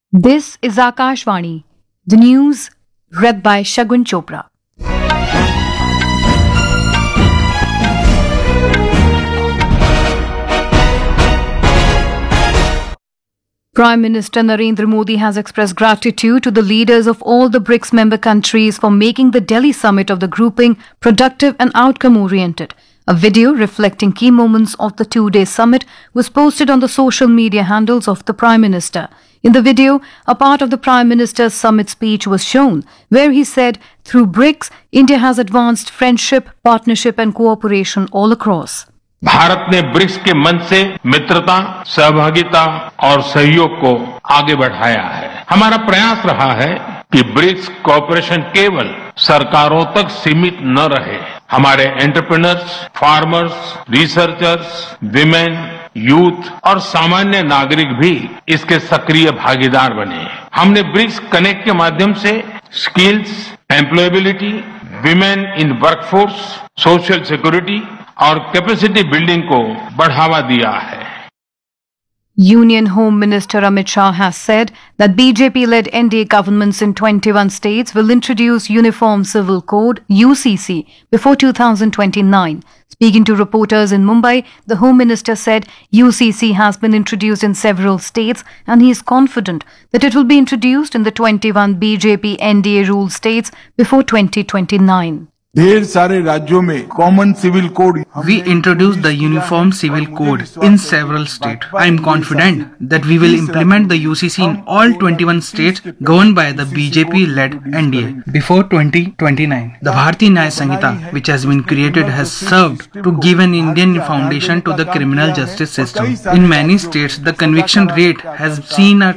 This is Akashvani, the news read by Shagun Chopra. Prime Minister Narendra Modi has expressed gratitude to the leaders of all the BRICS member countries for making the Delhi summit of the grouping productive and outcome-oriented. A video reflecting key moments of the two-day summit was posted on the social media handles of the Prime Minister. In the video, a part of the Prime Minister's summit speech was shown, where he said, through BRICS, India has advanced friendship, partnership and cooperation all across. Bharat ने BRICS के मंच से मित्रता, सहभागिता और सहयोग को आगे बढ़ाया है। हमारा प्रयास रहा है कि ब्रिक्स कोऑपरेशन केवल सरकारों तक सीमित न रहे। हमारे entrepreneurs, farmers, researchers, women, youth और सामान्य नागरिक भी इसके सक्रिय भागीदार बने। हमने ब्रिक्स कनेक्ट के माध्यम से skills, employability, women in workforce, social security और कैपेसिटी बिल्डिंग को बढ़ावा दिया है। Union Home Minister Amit Shah has said that BJP-led NDA governments in 21 states will introduce Uniform Civil Code (UCC) before 2029. Speaking to reporters in Mumbai, the Home Minister said UCC has been introduced in several states and he is confident that it will be introduced in the 21 BJP NDA ruled states before 2029. ढेर सारे राज्यों में common civil code We introduced the Uniform Civil Code in several states. I am confident that we will implement the UCC in all 21 states governed by the BJP-led NDA before 2029. The Bharatiya Nyaya Sanhita, which has been created, has served to give an Indian foundation to the criminal justice system. In many states, the conviction rate has seen a